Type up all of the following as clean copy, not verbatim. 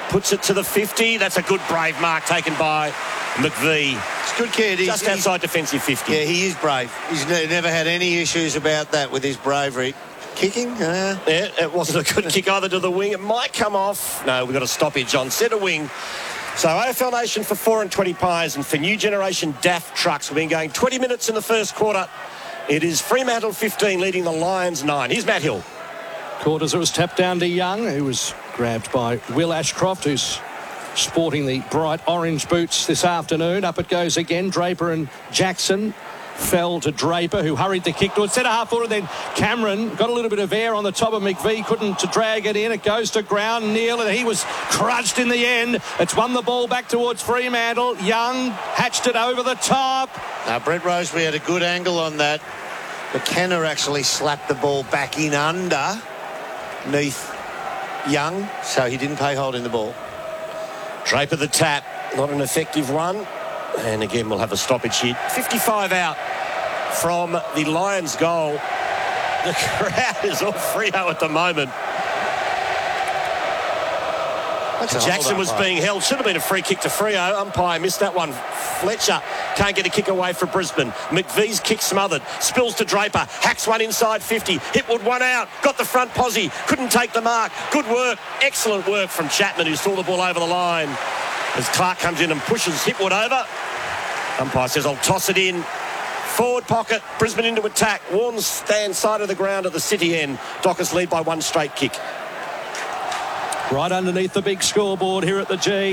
puts it to the 50. That's a good brave mark taken by McVee. It's a good kid. Just outside defensive 50. Yeah, he is brave. He's never had any issues about that with his bravery. Kicking? Yeah, it wasn't a good kick either to the wing. It might come off. No, we've got a stoppage on centre wing. So AFL Nation for 4 and 20 pies, and for New Generation DAF trucks. We've been going 20 minutes in the first quarter. It is Fremantle 15 leading the Lions 9. Here's Matt Hill. Quarters, it was tapped down to Young, who was grabbed by Will Ashcroft, who's sporting the bright orange boots this afternoon. Up it goes again. Draper and Jackson fell to Draper, who hurried the kick towards centre half forward. Then Cameron got a little bit of air on the top of McVee, couldn't to drag it in. It goes to ground. Neil, and he was crushed in the end. It's won the ball back towards Fremantle. Young hatched it over the top. Now, Brett Roseberry had a good angle on that. McKenna actually slapped the ball back in underneath Young, so he didn't pay hold in the ball. Draper the tap, not an effective one. And again, we'll have a stoppage here. 55 out from the Lions goal. The crowd is all Freo at the moment. Jackson was being held. Should have been a free kick to Freo. Umpire missed that one. Fletcher can't get a kick away for Brisbane. McVee's kick smothered. Spills to Draper. Hacks one inside 50. Hipwood one out. Got the front posse. Couldn't take the mark. Good work. Excellent work from Chapman, who saw the ball over the line. As Clark comes in and pushes Hipwood over. Umpire says, I'll toss it in. Forward pocket. Brisbane into attack. Warnes stands side of the ground at the City end. Dockers lead by one straight kick. Right underneath the big scoreboard here at the G.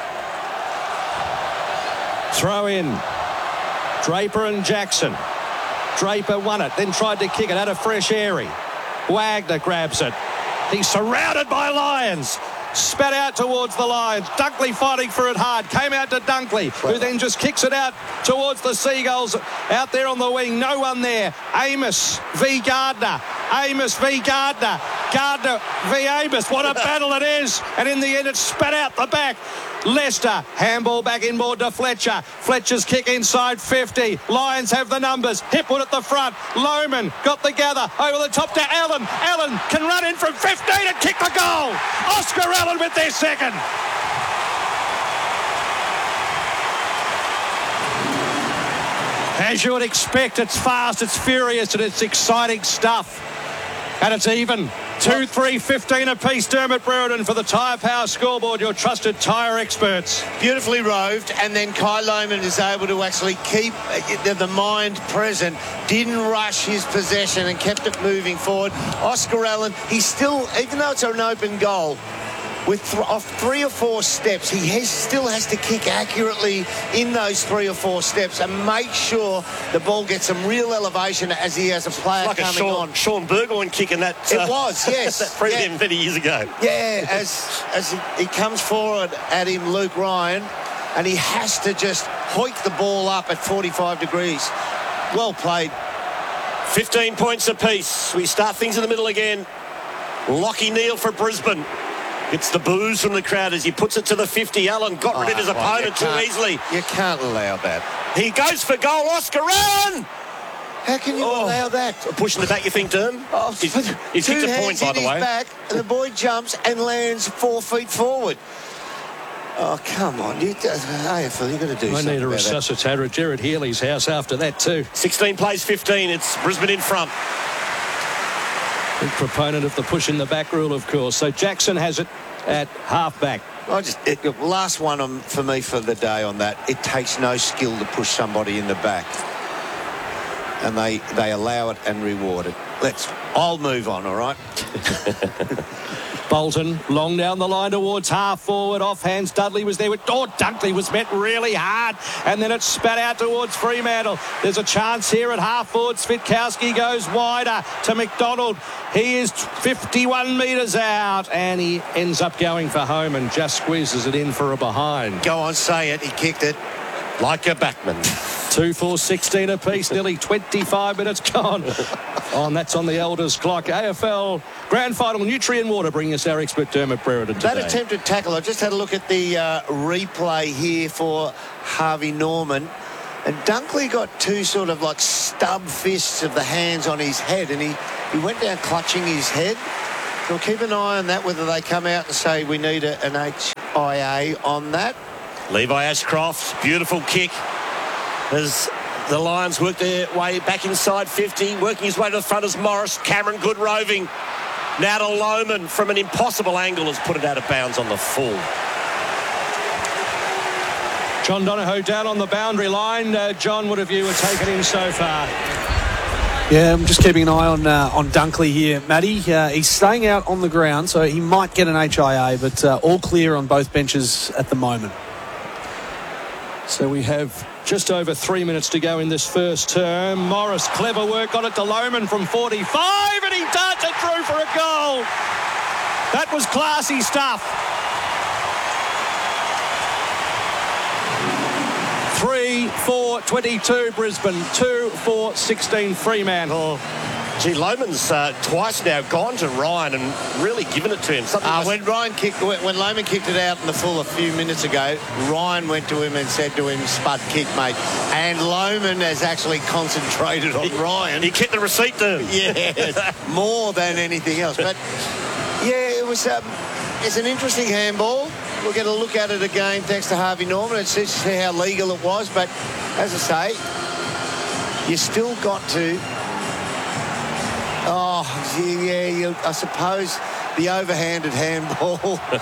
Throw in. Draper and Jackson. Draper won it, then tried to kick it out of fresh airy. Wagner grabs it. He's surrounded by Lions. Spat out towards the Lions. Dunkley fighting for it hard. Came out to Dunkley, who then just kicks it out towards the Seagulls. Out there on the wing, no one there. Amos v Gardner. Amos v Gardner. Gardner v Amos. What a battle it is. And in the end, it spat out the back. Leicester, handball back inboard to Fletcher. Fletcher's kick inside 50. Lions have the numbers. Hipwood at the front. Lohman got the gather over the top to Allen. Allen can run in from 15 and kick the goal. Oscar Allen with their second. As you would expect, it's fast, it's furious, and it's exciting stuff. And it's even. 2-3, 15 apiece. Dermot Brereton for the Tyre Power scoreboard, your trusted tyre experts. Beautifully roved, and then Kai Lohman is able to actually keep the mind present, didn't rush his possession and kept it moving forward. Oscar Allen, he's still, even though it's an open goal, with off 3 or 4 steps, he still has to kick accurately in those 3 or 4 steps and make sure the ball gets some real elevation as he has a player like coming on. Sean Burgoyne kicking that. It was, yes. That prelim many years ago. Yeah, as he comes forward at him, Luke Ryan, and he has to just hoik the ball up at 45 degrees. Well played. 15 points apiece. We start things in the middle again. Lockie Neal for Brisbane. It's the boos from the crowd as he puts it to the 50. Allen got rid of his opponent too easily. You can't allow that. He goes for goal. Oscar Allen! How can you allow that? Pushing the back, you think, Derm? He's kicked a point, by the way. Back, and the boy jumps and lands 4 feet forward. Oh, come on. AFL, you've got to do something. I need a resuscitator at Gerard Healy's house after that too. 16 plays 15. It's Brisbane in front. Big proponent of the push in the back rule, of course. So Jackson has it at half-back. Last one for me for the day on that. It takes no skill to push somebody in the back. And they allow it and reward it. I'll move on, all right? Bolton, long down the line towards half forward. Off hands, Dudley was there. Dunkley was met really hard. And then it spat out towards Fremantle. There's a chance here at half forward. Svitkowski goes wider to McDonald. He is 51 metres out. And he ends up going for home and just squeezes it in for a behind. Go on, say it. He kicked it. Like a backman. 2-4-16 apiece, nearly 25 minutes gone. And that's on the Elders clock. AFL Grand Final, Nutrien Water, bringing us our expert Dermot Brereton today. That attempted tackle, I just had a look at the replay here for Harvey Norman. And Dunkley got 2 sort of like stub fists of the hands on his head, and he went down clutching his head. So we'll keep an eye on that, whether they come out and say we need an H. IA on that. Levi Ashcroft, beautiful kick as the Lions work their way back inside 50, working his way to the front as Morris. Cameron Good roving. Now to Lohmann from an impossible angle has put it out of bounds on the full. John Donohoe down on the boundary line. John, what have you taken in so far? Yeah, I'm just keeping an eye on Dunkley here, Matty. He's staying out on the ground, so he might get an HIA, but all clear on both benches at the moment. So we have just over 3 minutes to go in this first term. Morris, clever work, got it to Lohmann from 45, and he darts it through for a goal. That was classy stuff. 3-4-22 Brisbane, 2-4-16 Fremantle. Gee, Lohmann's twice now gone to Ryan and really given it to him. When Lohmann kicked it out in the full a few minutes ago, Ryan went to him and said to him, "Spud kick, mate." And Lohmann has actually concentrated on Ryan. He kept the receipt to him. Yeah, more than anything else. But yeah, it's an interesting handball. We'll get a look at it again thanks to Harvey Norman. It's just to see how legal it was. But as I say, you still got to... Oh, yeah, I suppose the overhanded handball.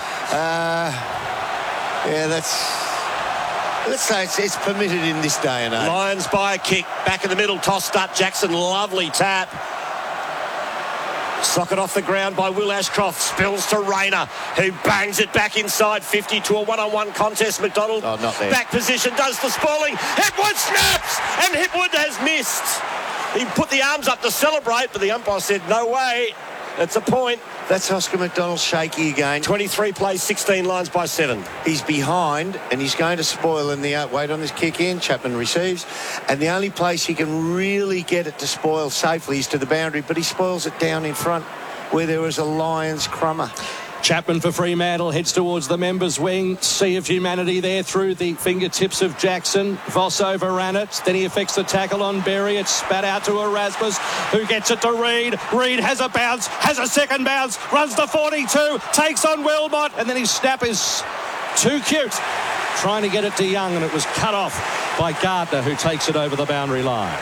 Let's say it's permitted in this day and age. Lions by a kick, back in the middle, tossed up. Jackson, lovely tap. Socket off the ground by Will Ashcroft. Spills to Rayner, who bangs it back inside 50 to a one-on-one contest. McDonald, not there. Back position, does the spalling. Hipwood snaps, and Hipwood has missed. He put the arms up to celebrate, but the umpire said, no way. It's a point. That's Oscar McDonald shaky again. 23 plays, 16 Lions by 7. He's behind, and he's going to spoil in the wait on this kick in. Chapman receives, and the only place he can really get it to spoil safely is to the boundary, but he spoils it down in front where there was a Lions crummer. Chapman for Fremantle heads towards the members' wing. Sea of humanity there through the fingertips of Jackson. Voss overran it. Then he effects the tackle on Berry. It's spat out to Erasmus, who gets it to Reid. Reid has a bounce, has a second bounce, runs the 42, takes on Wilmot, and then his snap is too cute. Trying to get it to Young, and it was cut off by Gardner, who takes it over the boundary line.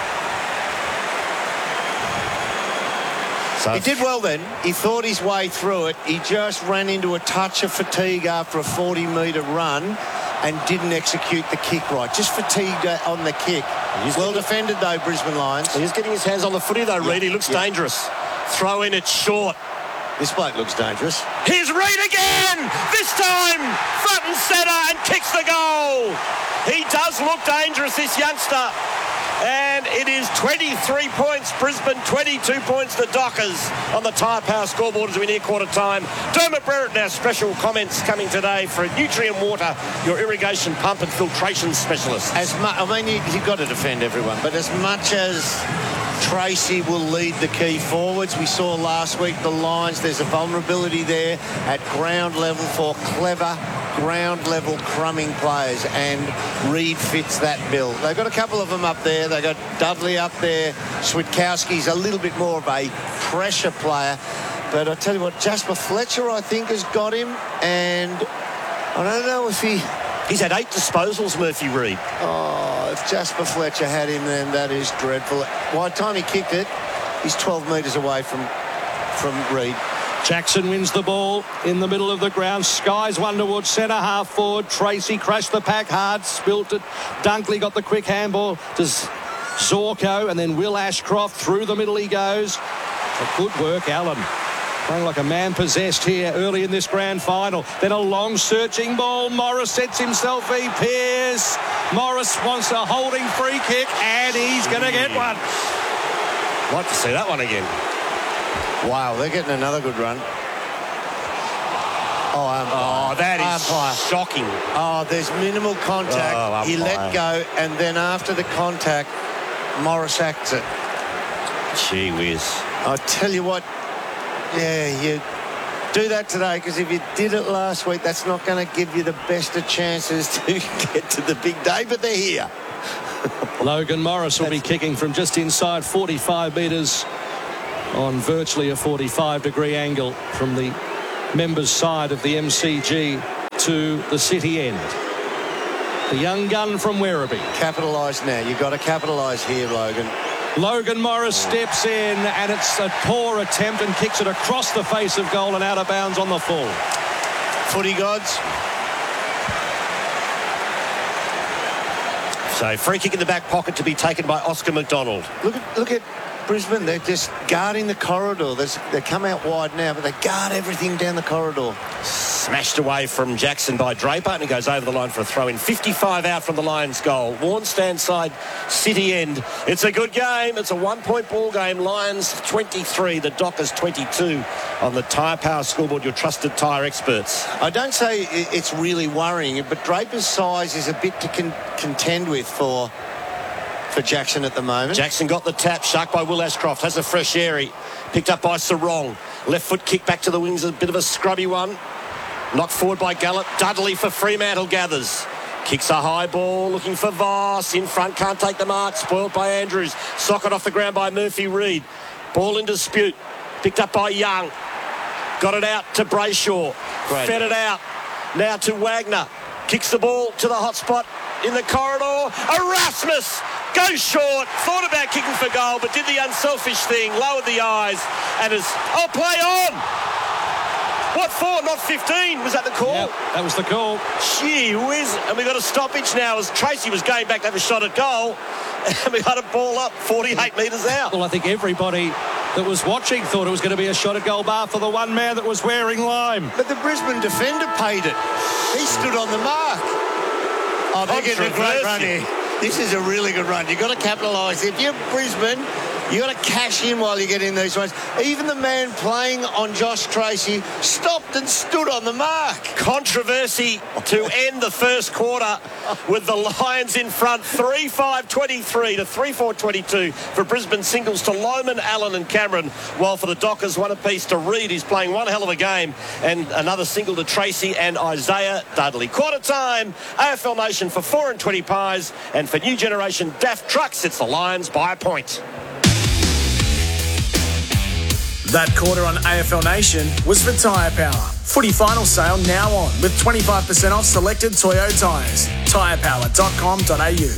So he did well then. He thought his way through it. He just ran into a touch of fatigue after a 40-metre run and didn't execute the kick right. Just fatigued on the kick. Well defended, though, Brisbane Lions. He's getting his hands on the footy, though, Reid. He looks dangerous. Throw in, it's short. This bloke looks dangerous. Here's Reid again! This time, front and centre, and kicks the goal. He does look dangerous, this youngster. And it is 23 points, Brisbane, 22 points, the Dockers on the Tyre Power scoreboard as we near quarter time. Dermot Brereton, our special comments coming today for Nutrient Water, your irrigation pump and filtration specialist. You've got to defend everyone, but as much as Tracy will lead the key forwards, we saw last week the Lions, there's a vulnerability there at ground level for clever ground level crumbing players, and Reid fits that bill. They've got a couple of them up there. They've got Dudley up there. Switkowski's a little bit more of a pressure player, but I tell you what, Jasper Fletcher I think has got him, and I don't know if he's had 8 disposals, Murphy Reid. Oh, if Jasper Fletcher had him, then that is dreadful. By the time he kicked it, he's 12 metres away from Reid. Jackson wins the ball in the middle of the ground. Skies one towards centre half forward. Tracy crashed the pack hard, spilt it. Dunkley got the quick handball to Zorko, and then Will Ashcroft through the middle he goes. Good work, Allen. Playing like a man possessed here early in this grand final. Then a long searching ball. Morris sets himself free. Pearce. Morris wants a holding free kick, and he's going to get one. Like to see that one again. Wow, they're getting another good run. Oh, that is shocking. Oh, there's minimal contact. He let go, and then after the contact, Morris acts it. Gee whiz. I tell you what, yeah, you do that today, because if you did it last week, that's not going to give you the best of chances to get to the big day, but they're here. Logan Morris will be kicking from just inside 45 metres on virtually a 45-degree angle from the members' side of the MCG to the City end. The young gun from Werribee. Capitalise now. You've got to capitalise here, Logan. Logan Morris steps in, and it's a poor attempt and kicks it across the face of goal and out of bounds on the full. Footy gods. So free kick in the back pocket to be taken by Oscar McDonald. Look at Brisbane. They're just guarding the corridor. They come out wide now, but they guard everything down the corridor. Smashed away from Jackson by Draper, and he goes over the line for a throw-in. 55 out from the Lions' goal. Warren stand side, City end. It's a good game. It's a one-point ball game. Lions 23, the Dockers 22 on the Tyre Power scoreboard, your trusted tyre experts. I don't say it's really worrying, but Draper's size is a bit to contend with for Jackson at the moment. Jackson got the tap, sharked by Will Ashcroft, has a fresh airy, picked up by Sarong. Left foot kick back to the wings, a bit of a scrubby one. Knocked forward by Gallup. Dudley for Fremantle gathers. Kicks a high ball, looking for Voss. In front, can't take the mark. Spoiled by Andrews. Socket off the ground by Murphy Reid. Ball in dispute. Picked up by Young. Got it out to Brayshaw. Great. Fed it out. Now to Wagner. Kicks the ball to the hot spot in the corridor. Erasmus goes short. Thought about kicking for goal, but did the unselfish thing. Lowered the eyes and is... Oh, play on! What for? Not 15. Was that the call? Yep, that was the call. Gee whiz. And we got a stoppage now as Tracy was going back to have a shot at goal. And we had a ball up 48 metres out. Well, I think everybody that was watching thought it was going to be a shot at goal, bar for the one man that was wearing lime. But the Brisbane defender paid it. He stood on the mark. Oh, they're getting a great run here. This is a really good run. You've got to capitalise. If you're Brisbane, you've got to cash in while you get in these runs. Even the man playing on Josh Tracy stopped and stood on the mark. Controversy to end the first quarter with the Lions in front. 3-5-23 to 3-4-22 for Brisbane singles to Loman, Allen and Cameron, while for the Dockers one apiece to Reid, who's playing one hell of a game, and another single to Tracy and Isaiah Dudley. Quarter time, AFL Nation for 4 and 20 pies, and for New Generation Daft Trucks, it's the Lions by a point. That quarter on AFL Nation was for Tyre Power. Footy final sale now on with 25% off selected Toyota tyres. Tyrepower.com.au.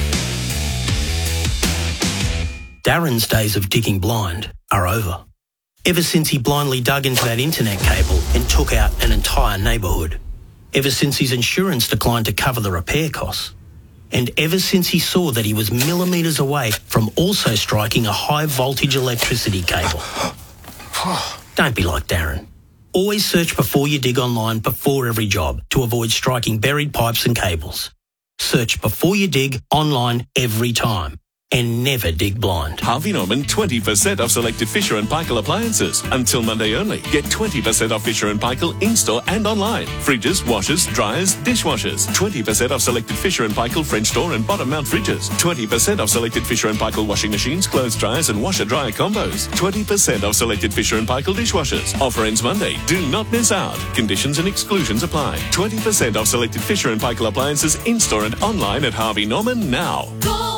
Darren's days of digging blind are over. Ever since he blindly dug into that internet cable and took out an entire neighbourhood. Ever since his insurance declined to cover the repair costs. And ever since he saw that he was millimetres away from also striking a high voltage electricity cable. Don't be like Darren. Always search before you dig online before every job to avoid striking buried pipes and cables. Search before you dig online every time. And never dig blind. Harvey Norman 20% off selected Fisher & Paykel appliances. Until Monday only. Get 20% off Fisher & Paykel in-store and online. Fridges, washers, dryers, dishwashers. 20% off selected Fisher & Paykel French door and bottom mount fridges. 20% off selected Fisher & Paykel washing machines, clothes dryers and washer-dryer combos. 20% off selected Fisher & Paykel dishwashers. Offer ends Monday. Do not miss out. Conditions and exclusions apply. 20% off selected Fisher & Paykel appliances in-store and online at Harvey Norman now.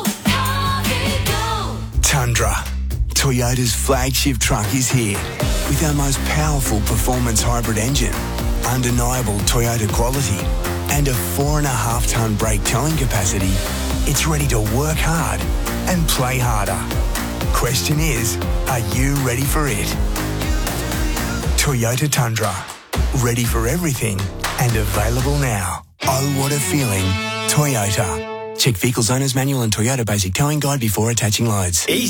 Tundra. Toyota's flagship truck is here with our most powerful performance hybrid engine, undeniable Toyota quality, and a 4.5-tonne brake towing capacity. It's ready to work hard and play harder. Question is, are you ready for it? Toyota Tundra. Ready for everything and available now. Oh, what a feeling. Toyota. Check Vehicles Owner's Manual and Toyota Basic Towing Guide before attaching loads. Easy.